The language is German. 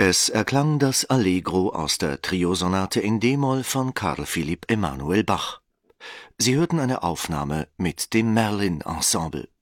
Es erklang das Allegro aus der Triosonate in d-Moll von Carl Philipp Emanuel Bach. Sie hörten eine Aufnahme mit dem Merlin Ensemble.